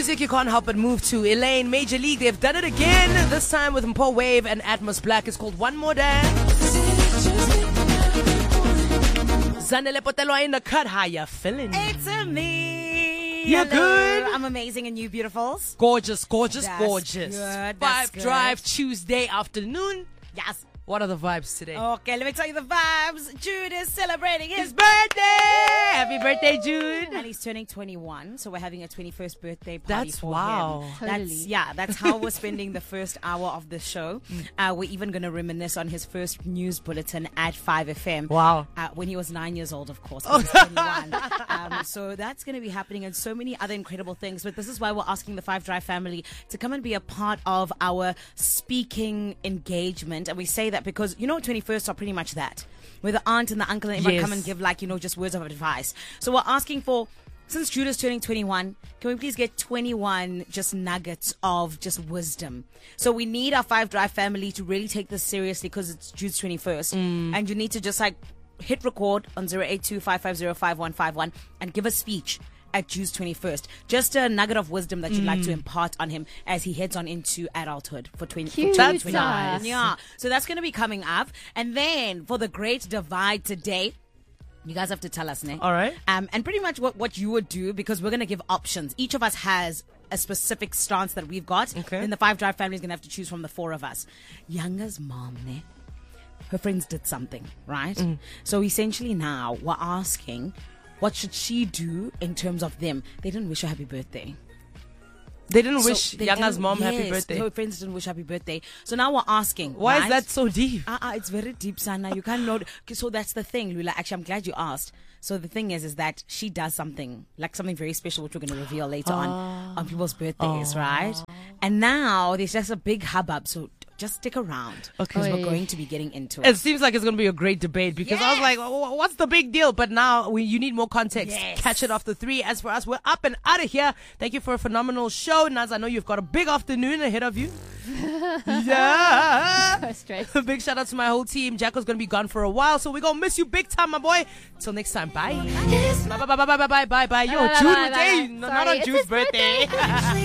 music you can't help but move to. Elaine, Major League, they've done it again. This time with Paul Wave and Atmos Black. It's called One More Dance. Zanele Potelwa in the cut. How you feeling? It's me. You're Hello. good? I'm amazing and you beautifuls. Gorgeous. That's Gorgeous. good, that's Vibe good. Drive Tuesday afternoon. Yes. What are the vibes today? Okay, let me tell you the vibes. Jude is celebrating his birthday! Happy birthday, Jude! and he's turning 21, so we're having a 21st birthday party That's for wow. him. That's how we're spending the first hour of the show. We're even going to reminisce on his first news bulletin at 5FM. Wow. When he was 9 years old, of course. He was 21. So that's going to be happening and so many other incredible things. But this is why we're asking the Five Drive family to come and be a part of our speaking engagement. And we say that because, 21st are pretty much that. Where the aunt and the uncle and everyone Yes. come and give just words of advice. So we're asking for, since Jude is turning 21, can we please get 21 just nuggets of just wisdom? So we need our Five Drive family to really take this seriously because it's Jude's 21st. And you need to just hit record on 082-550-5151 and give a speech at Jude's 21st. Just a nugget of wisdom that you'd like to impart on him as he heads on into adulthood for 2021. That's nice. Yeah. So that's going to be coming up. And then for the great divide today, you guys have to tell us, ne? All right. And pretty much what you would do, because we're going to give options. Each of us has a specific stance that we've got. Okay. Then the Five Drive family is going to have to choose from the four of us. Younger's mom, ne? Her friends did something, right? So essentially now we're asking, what should she do in terms of them? They didn't wish her happy birthday. They didn't wish they Yanga's didn't- mom happy yes, birthday. Her friends didn't wish happy birthday. So now we're asking. Why is right? that so deep? It's very deep, Sana. You can't know. Okay, so that's the thing, Lula. Actually, I'm glad you asked. So the thing is that she does something very special, which we're going to reveal later on people's birthdays, right? And now there's just a big hubbub. So just stick around because we're going to be getting into it. It seems like it's going to be a great debate because I was like, what's the big deal? But now you need more context. Yes. Catch it after 3. As for us, we're up and out of here. Thank you for a phenomenal show. Naz, I know you've got a big afternoon ahead of you. Yeah. Straight. Big shout out to my whole team. Jacko's going to be gone for a while, so we're going to miss you big time, my boy. Till next time. Bye. Bye. Yo, Bye, Jude bye, today. bye. Not Sorry, on it's Jude's his birthday. birthday.